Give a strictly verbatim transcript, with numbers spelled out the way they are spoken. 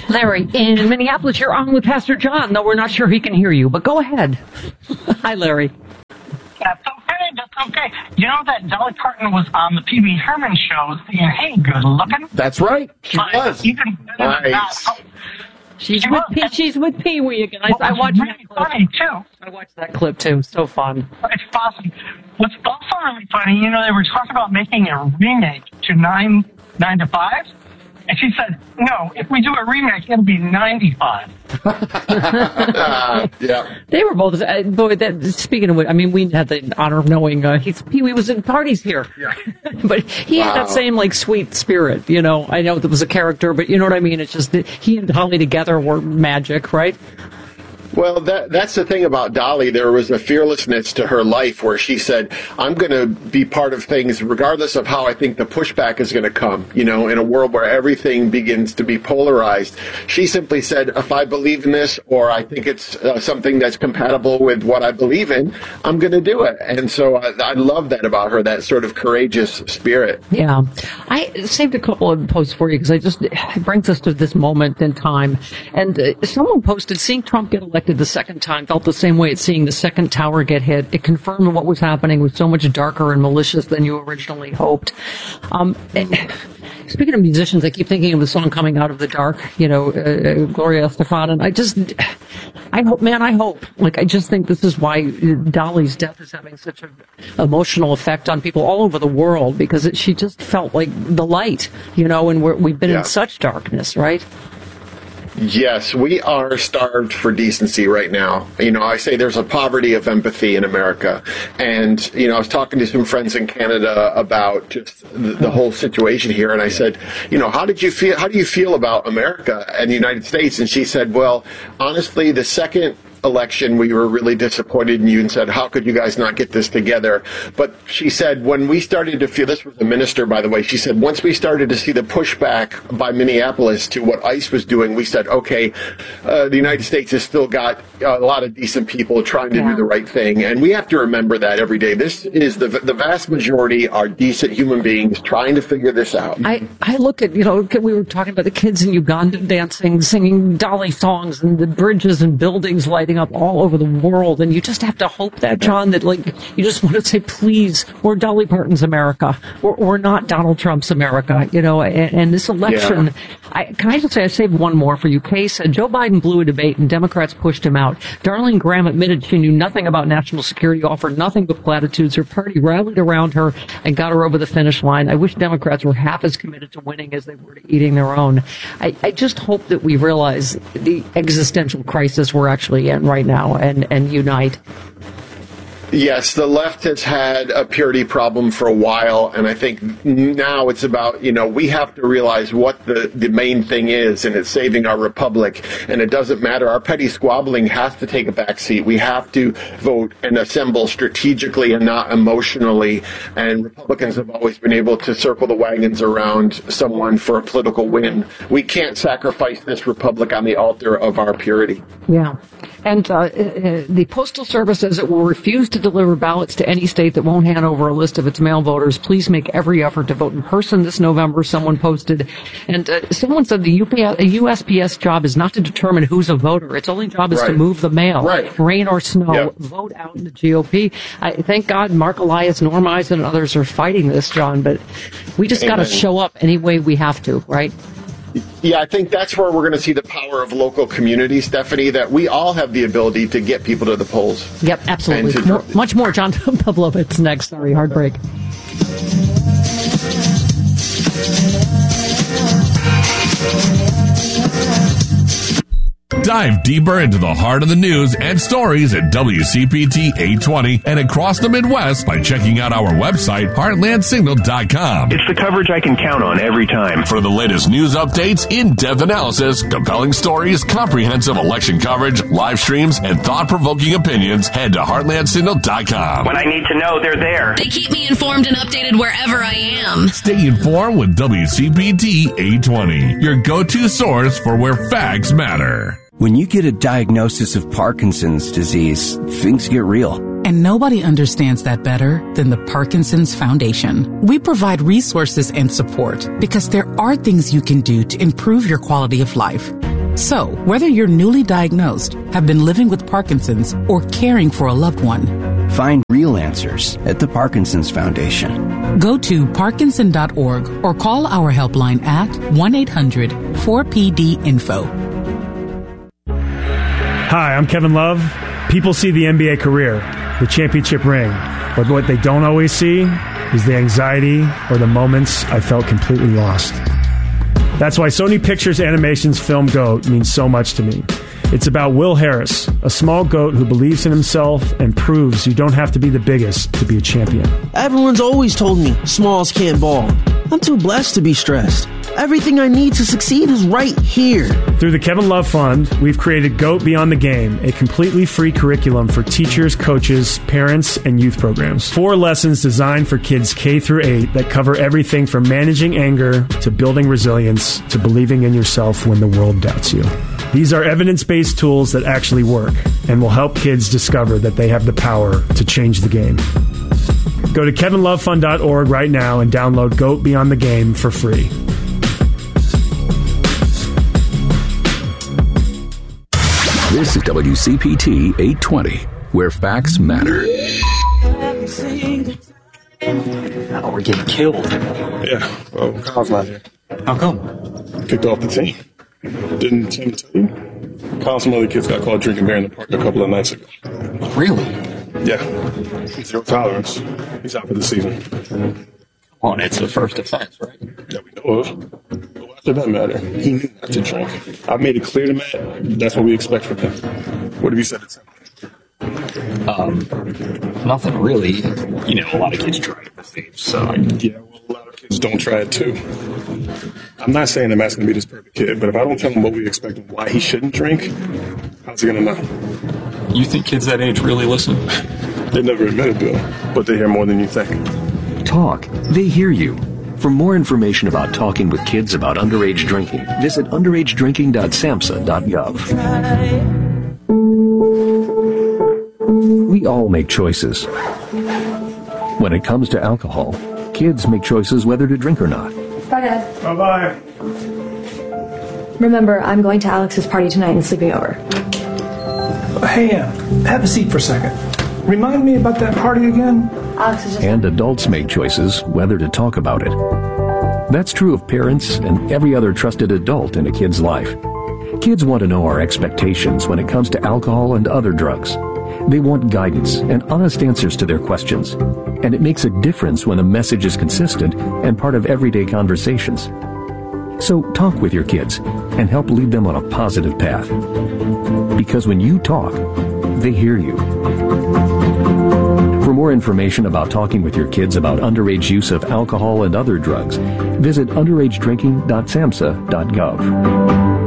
Larry, in Minneapolis, you're on with Pastor John, though we're not sure he can hear you, but go ahead. Hi, Larry. That's okay, that's okay. You know that Dolly Parton was on the Pee Wee Herman show saying, hey, good looking? That's right. She but was. Even better than Nice. that, She's She with was. Pee, she's with Pee Wee, you guys. Well, I it's watched really that clip. funny, too. I watched that clip, too. So fun. It's awesome. What's also really funny, you know, they were talking about making a remake to Nine Nine to Five, and she said, "No, if we do a remake, it'll be ninety-five." uh, yeah. They were both, uh, boy, that, speaking of which, I mean, we had the honor of knowing, uh, he's, Pee Wee was in parties here. Yeah. But he had Wow. that same, like, sweet spirit, you know. I know there was a character, but you know what I mean? It's just that he and Dolly together were magic, right? Well, that that's the thing about Dolly. There was a fearlessness to her life where she said, I'm going to be part of things regardless of how I think the pushback is going to come. You know, in a world where everything begins to be polarized, she simply said, if I believe in this or I think it's uh, something that's compatible with what I believe in, I'm going to do it. And so I, I love that about her, that sort of courageous spirit. Yeah. I saved a couple of posts for you because I just, it brings us to this moment in time. And uh, someone posted, seeing Trump get elected the second time felt the same way as seeing the second tower get hit. It confirmed what was happening was so much darker and malicious than you originally hoped. Um, speaking of musicians, I keep thinking of the song Coming Out of the Dark, you know, uh, Gloria Estefan, and I just, I hope, man, I hope. Like, I just think this is why Dolly's death is having such an emotional effect on people all over the world, because it, she just felt like the light, you know, and we're, we've been Yeah. in such darkness, right? Yes, we are starved for decency right now. You know, I say there's a poverty of empathy in America. And, you know, I was talking to some friends in Canada about just the, the whole situation here. And I said, you know, how did you feel, how do you feel about America and the United States? And she said, well, honestly, the second election, we were really disappointed in you and said, how could you guys not get this together? But she said, when we started to feel, this was the minister, by the way, she said, once we started to see the pushback by Minneapolis to what ICE was doing, we said, okay, uh, the United States has still got a lot of decent people trying to Yeah. do the right thing. And we have to remember that every day. This is the, the vast majority are decent human beings trying to figure this out. I, I look at, you know, we were talking about the kids in Uganda dancing, singing Dolly songs, and the bridges and buildings lighting up all over the world. And you just have to hope that, John, that, like, you just want to say, please, we're Dolly Parton's America. We're, we're not Donald Trump's America, you know, and, and this election, Yeah. I, can I just say, I saved one more for you. Kay said Joe Biden blew a debate and Democrats pushed him out. Darlene Graham admitted she knew nothing about national security, offered nothing but platitudes. Her party rallied around her and got her over the finish line. I wish Democrats were half as committed to winning as they were to eating their own. I, I just hope that we realize the existential crisis we're actually in right now and, and unite. Yes, the left has had a purity problem for a while, and I think now it's about, you know, we have to realize what the, the main thing is, and it's saving our republic, and it doesn't matter. Our petty squabbling has to take a back seat. We have to vote and assemble strategically and not emotionally, and Republicans have always been able to circle the wagons around someone for a political win. We can't sacrifice this republic on the altar of our purity. Yeah. And uh, uh, the Postal Service says it will refuse to deliver ballots to any state that won't hand over a list of its mail voters. Please make every effort to vote in person this November, someone posted. And uh, someone said the U P S, U S P S job is not to determine who's a voter. Its only job is Right. to move the mail. Right. Rain or snow, Yep. vote out in the G O P. I, thank God Mark Elias, Norm Eisen, and others are fighting this, John, but we just got to Amen. show up any way we have to, right? Yeah, I think that's where we're going to see the power of local communities, Stephanie, that we all have the ability to get people to the polls. Yep, absolutely. And to- More, much more. John Pavlovitz next. Sorry, heartbreak. Dive deeper into the heart of the news and stories at W C P T eight twenty and across the Midwest by checking out our website, heartland signal dot com. It's the coverage I can count on every time. For the latest news updates, in-depth analysis, compelling stories, comprehensive election coverage, live streams, and thought-provoking opinions, head to heartland signal dot com. When I need to know, they're there. They keep me informed and updated wherever I am. Stay informed with W C P T eight twenty, your go-to source for where facts matter. When you get a diagnosis of Parkinson's disease, things get real. And nobody understands that better than the Parkinson's Foundation. We provide resources and support because there are things you can do to improve your quality of life. So, whether you're newly diagnosed, have been living with Parkinson's, or caring for a loved one, find real answers at the Parkinson's Foundation. Go to Parkinson dot org or call our helpline at one eight hundred four P D info. Hi, I'm Kevin Love. People see the N B A career, the championship ring, but what they don't always see is the anxiety or the moments I felt completely lost. That's why Sony Pictures Animation's film GOAT means so much to me. It's about Will Harris, a small goat who believes in himself and proves you don't have to be the biggest to be a champion. Everyone's always told me smalls can't ball. I'm too blessed to be stressed. Everything I need to succeed is right here. Through the Kevin Love Fund, we've created GOAT Beyond the Game, a completely free curriculum for teachers, coaches, parents, and youth programs. Four lessons designed for kids K through eight that cover everything from managing anger to building resilience to believing in yourself when the world doubts you. These are evidence-based tools that actually work and will help kids discover that they have the power to change the game. Go to kevin love fund dot org right now and download GOAT Beyond the Game for free. This is W C P T eight twenty, where facts matter. Oh, we're getting killed. Yeah, well, Kyle's not here. How come? Kicked off the team. Didn't Tim tell you? Kyle, some other kids got caught drinking beer in the park a couple of nights ago. Really? Yeah. Zero tolerance. He's out for the season. Come on, it's the first offense, right? That we know of. But why does that matter? He knew not to drink. I've made it clear to Matt. That's what we expect from him. What have you said to him? Um, nothing really. You know, a lot of kids try it at this age, so. Yeah, well, a lot of kids don't try it too. I'm not saying that Matt's going to be this perfect kid, but if I don't tell him what we expect and why he shouldn't drink, how's he going to know? You think kids that age really listen? They never admit it, Bill, but they hear more than you think. Talk. They hear you. For more information about talking with kids about underage drinking, visit underage drinking dot samhsa dot gov. We all make choices. When it comes to alcohol, kids make choices whether to drink or not. Bye, Dad. Bye-bye. Remember, I'm going to Alex's party tonight and sleeping over. Hey, uh, have a seat for a second. Remind me about that party again? Alex is just... And adults make choices whether to talk about it. That's true of parents and every other trusted adult in a kid's life. Kids want to know our expectations when it comes to alcohol and other drugs. They want guidance and honest answers to their questions. And it makes a difference when the message is consistent and part of everyday conversations. So talk with your kids and help lead them on a positive path. Because when you talk, they hear you. For more information about talking with your kids about underage use of alcohol and other drugs, visit underage drinking dot samhsa dot gov.